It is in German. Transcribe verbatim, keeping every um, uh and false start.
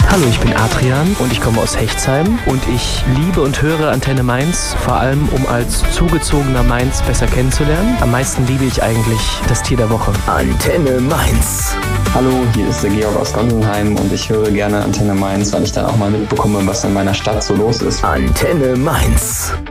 Hallo, ich bin Adrian und ich komme aus Hechtsheim und ich liebe und höre Antenne Mainz, vor allem um als zugezogener Mainz besser kennenzulernen. Am meisten liebe ich eigentlich das Tier der Woche. Antenne Mainz. Hallo, hier ist der Georg aus Gonsenheim und ich höre gerne Antenne Mainz, weil ich dann auch mal mitbekomme, was in meiner Stadt so los ist. Antenne Mainz.